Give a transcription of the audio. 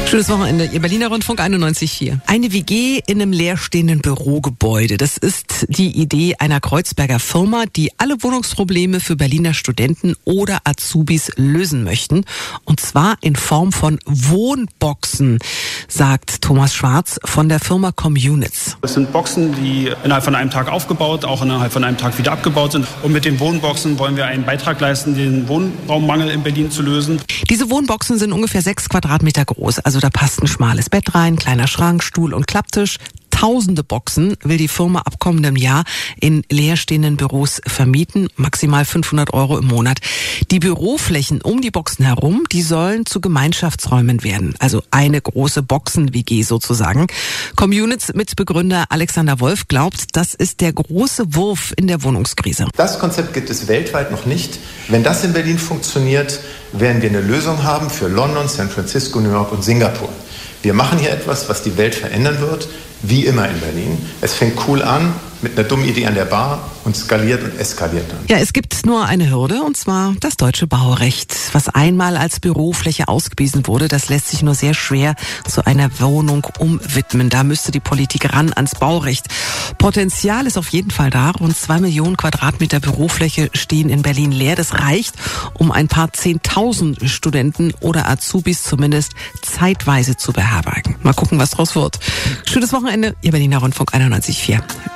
Schönes Wochenende, Ihr Berliner Rundfunk 91.4. Eine WG in einem leerstehenden Bürogebäude. Das ist die Idee einer Kreuzberger Firma, die alle Wohnungsprobleme für Berliner Studenten oder Azubis lösen möchten. Und zwar in Form von Wohnboxen, sagt Thomas Schwarz von der Firma Communits. Das sind Boxen, die innerhalb von einem Tag aufgebaut, auch innerhalb von einem Tag wieder abgebaut sind. Und mit den Wohnboxen wollen wir einen Beitrag leisten, den Wohnraummangel in Berlin zu lösen. Diese Wohnboxen sind ungefähr 6 Quadratmeter groß. Also da passt ein schmales Bett rein, kleiner Schrank, Stuhl und Klapptisch. Tausende Boxen will die Firma ab kommendem Jahr in leerstehenden Büros vermieten, maximal 500 € im Monat. Die Büroflächen um die Boxen herum, die sollen zu Gemeinschaftsräumen werden, also eine große Boxen-WG sozusagen. Communits-Mitbegründer Alexander Wolf glaubt, das ist der große Wurf in der Wohnungskrise. Das Konzept gibt es weltweit noch nicht. Wenn das in Berlin funktioniert, werden wir eine Lösung haben für London, San Francisco, New York und Singapur. Wir machen hier etwas, was die Welt verändern wird, wie immer in Berlin. Es fängt cool an mit einer dummen Idee an der Bar und skaliert und eskaliert dann. Ja, es gibt nur eine Hürde, und zwar das deutsche Baurecht. Was einmal als Bürofläche ausgewiesen wurde, das lässt sich nur sehr schwer zu einer Wohnung umwidmen. Da müsste die Politik ran ans Baurecht. Potenzial ist auf jeden Fall da. Rund 2 Millionen Quadratmeter Bürofläche stehen in Berlin leer. Das reicht, um ein paar 10.000 Studenten oder Azubis zumindest zeitweise zu beherbergen. Mal gucken, was draus wird. Schönes Wochenende, Ihr Berliner Rundfunk 91.4.